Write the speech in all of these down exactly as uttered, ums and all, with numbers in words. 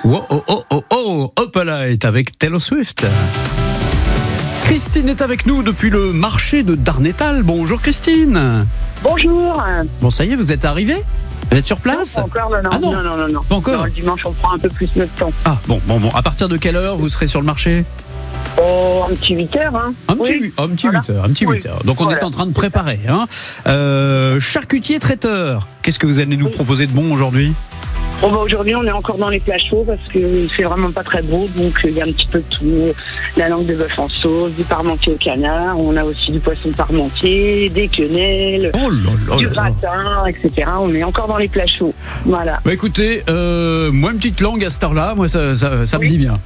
Wow, oh, oh, oh, oh, hop là, est avec Taylor Swift. Christine est avec nous depuis le marché de Darnétal. Bonjour Christine. Bonjour. Bon, ça y est, vous êtes arrivée ? Vous êtes sur place ? Non, pas encore, non, ah non. non, non, non, non. Pas encore. Non, le dimanche, on prend un peu plus notre temps. Ah, bon, bon, bon. À partir de quelle heure vous serez sur le marché ? Oh, un petit huit heures, hein. Un petit, oui. un petit Voilà. huit heures, un petit Oui. huit heures. Donc on Voilà. est en train de préparer. Hein. Euh, charcutier traiteur, qu'est-ce que vous allez nous Oui. proposer de bon aujourd'hui ? Bon, bah, aujourd'hui, on est encore dans les plats chauds parce qu'il fait vraiment pas très beau. Donc, il y a un petit peu de tout. La langue de bœuf en sauce, du parmentier au canard. On a aussi du poisson parmentier, des quenelles, Oh là là du là là. gratin, et cetera. On est encore dans les plats chauds. Voilà. Bah écoutez, euh, moi une petite langue à cette heure-là, moi ça, ça, ça Oui. me dit bien.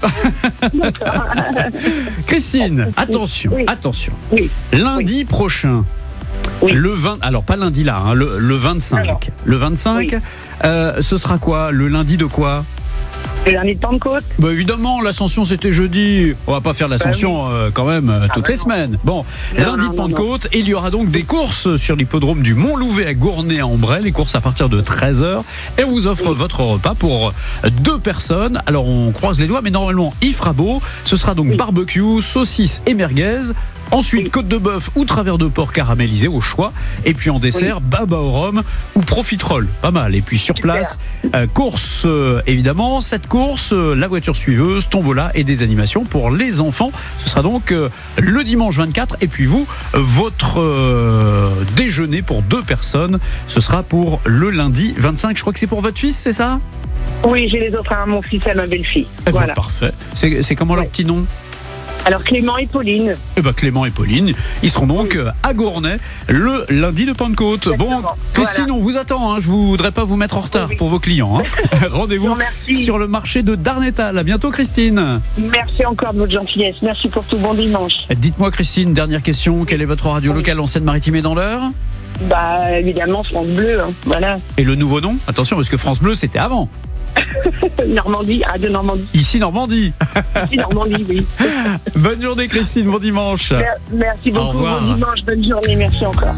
Christine, attention, Oui. attention. Oui. Lundi prochain, Oui. le vingt, alors pas lundi là, hein, le, le vingt-cinq. Alors. Le vingt-cinq, Oui. euh, ce sera quoi ? Le lundi de quoi ? Le lundi de Pentecôte. Bah évidemment, l'ascension c'était jeudi. On va pas faire l'ascension euh, quand même euh, toutes bah les non. semaines. Bon, Non, lundi non, de non, Pentecôte, et il y aura donc des courses sur l'hippodrome du Mont-Louvet à Gournay à Ambray. Les courses à partir de treize heures. Et on vous offre Oui. votre repas pour deux personnes. Alors on croise les doigts, mais normalement il fera beau. Ce sera donc Oui. barbecue, saucisses et merguez. Ensuite, Oui. côte de bœuf ou travers de porc caramélisé au choix. Et puis en dessert, baba au rhum ou profiterole. Pas mal. Et puis sur Super. place, euh, course euh, évidemment. Cette course, euh, la voiture suiveuse, tombola et des animations pour les enfants. Ce sera donc euh, le dimanche vingt-quatre. Et puis vous, votre euh, déjeuner pour deux personnes, ce sera pour le lundi vingt-cinq. Je crois que c'est pour votre fils, c'est ça ? Oui, j'ai les offres à mon fils et à ma belle-fille. Eh ben, Voilà. parfait. C'est, c'est comment leur Ouais. petit nom ? Alors, Clément et Pauline. Eh ben Clément et Pauline, ils seront donc euh, à Gournay le lundi de Pentecôte. Bon, Exactement. Christine, Voilà. on vous attend. Hein. Je voudrais pas vous mettre en retard Oui. pour vos clients. Hein. Rendez-vous Non, merci. sur le marché de Darnétal. À bientôt, Christine. Merci encore de votre gentillesse. Merci pour tout. Bon dimanche. Dites-moi, Christine, dernière question. Quelle est votre radio Oui. locale en Seine-Maritime et dans l'Eure ? Bah, évidemment, France Bleu. Hein. Voilà. Et le nouveau nom ? Attention, parce que France Bleu, c'était avant. Normandie. Ah, de Normandie. Ici, Normandie. Si, Normandie, oui. Bonne journée, Christine. Bon dimanche. Mer- Merci beaucoup. revoir. Bon dimanche. Bonne journée. Merci encore.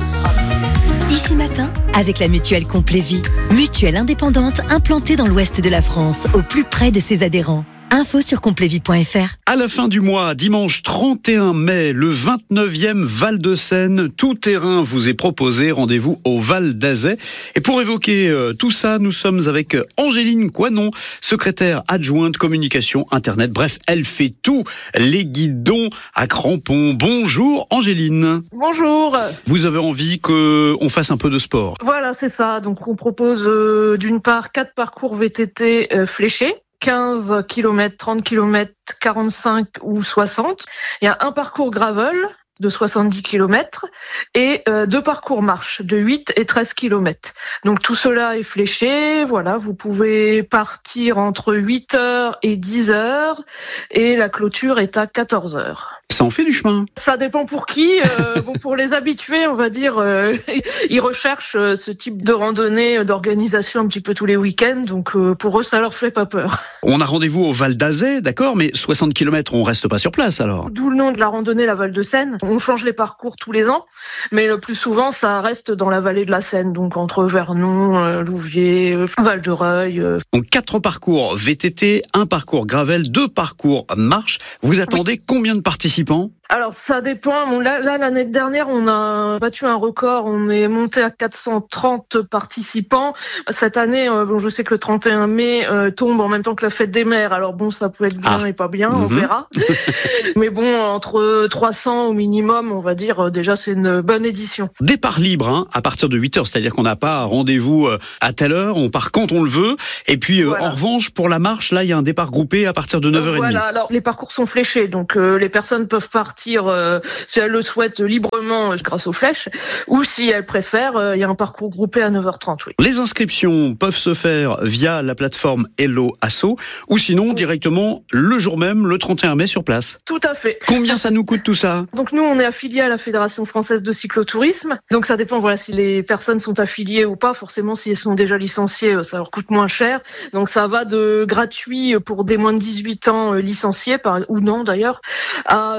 Ici Matin, avec la mutuelle Complet Vie. Mutuelle indépendante implantée dans l'ouest de la France, au plus près de ses adhérents. Info sur complet vie point f r. À la fin du mois, dimanche trente et un mai, le vingt-neuvième Val de Seine, tout terrain vous est proposé. Rendez-vous au Val d'Azay. Et pour évoquer euh, tout ça, nous sommes avec Angéline Coinon, secrétaire adjointe communication Internet. Bref, elle fait tout. Les guidons à crampons. Bonjour Angéline. Bonjour. Vous avez envie qu'on fasse un peu de sport. Voilà, c'est ça. Donc, on propose euh, d'une part quatre parcours V T T euh, fléchés. quinze kilomètres, trente kilomètres, quarante-cinq ou soixante. Il y a un parcours gravel de soixante-dix kilomètres et euh, deux parcours marche de huit et treize kilomètres. Donc tout cela est fléché. Voilà, vous pouvez partir entre huit heures et dix heures et la clôture est à quatorze heures. Ça en fait du chemin. Ça dépend pour qui. Euh, bon, pour les habitués, on va dire, euh, ils recherchent euh, ce type de randonnée, euh, d'organisation un petit peu tous les week-ends. Donc euh, pour eux, ça leur fait pas peur. On a rendez-vous au Val d'Azay, d'accord, mais soixante kilomètres, on reste pas sur place alors. D'où le nom de la randonnée, la Val de Seine. On change les parcours tous les ans, mais le plus souvent, ça reste dans la vallée de la Seine, donc entre Vernon, euh, Louviers, euh, Val-de-Reuil. Euh. Donc quatre parcours V T T, un parcours gravel, deux parcours marche. Vous attendez combien de participants ? Alors ça dépend. Bon, là, là, l'année dernière, on a battu un record. On est monté à quatre cent trente participants. Cette année, euh, bon, je sais que le trente et un mai euh, tombe en même temps que la fête des mères. Alors bon, ça peut être bien Ah. et pas bien, on Mhm. verra. Mais bon, entre trois cents au minimum, on va dire, euh, déjà c'est une bonne édition. Départ libre hein, à partir de huit heures, c'est-à-dire qu'on n'a pas rendez-vous euh, à telle heure, on part quand on le veut. Et puis euh, Voilà. en revanche, pour la marche, là, il y a un départ groupé à partir de neuf heures trente. Voilà, alors les parcours sont fléchés, donc euh, les personnes peuvent partir, euh, si elles le souhaitent, librement euh, grâce aux flèches, ou si elles préfèrent, euh, il y a un parcours groupé à neuf heures trente, oui. Les inscriptions peuvent se faire via la plateforme Hello Asso ou sinon directement le jour même, le trente et un mai sur place. Tout à fait. Combien ça nous coûte tout ça ? Donc nous, on est affilié à la Fédération française de cyclotourisme. Donc ça dépend, voilà, si les personnes sont affiliées ou pas. Forcément, si elles sont déjà licenciées, ça leur coûte moins cher. Donc ça va de gratuit pour des moins de dix-huit ans euh, licenciés, par, ou non d'ailleurs, à euh, six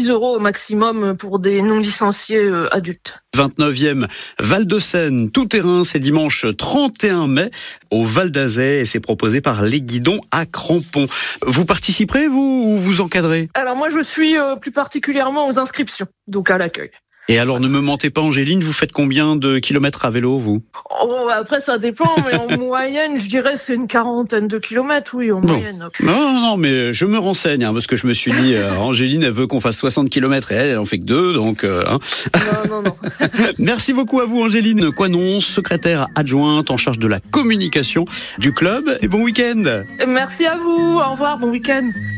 dix euros au maximum pour des non-licenciés euh, adultes. vingt-neuvième Val de Seine, tout terrain, c'est dimanche trente et un mai au Val d'Azay et c'est proposé par Les Guidons à Crampon. Vous participerez, vous, ou vous encadrez ? Alors moi, je suis euh, plus particulièrement aux inscriptions, donc à l'accueil. Et alors, ne me mentez pas, Angéline, vous faites combien de kilomètres à vélo, vous ? Oh, après, ça dépend, mais en moyenne, je dirais c'est une quarantaine de kilomètres, oui, en bon. moyenne. Okay. Non, non, mais je me renseigne, hein, parce que je me suis dit, euh, Angéline, elle veut qu'on fasse soixante kilomètres et elle, elle en fait que deux, donc... Euh, hein. Non, non, non. Merci beaucoup à vous, Angéline Coinon, secrétaire adjointe en charge de la communication du club. Et bon week-end. Merci à vous, au revoir, bon week-end.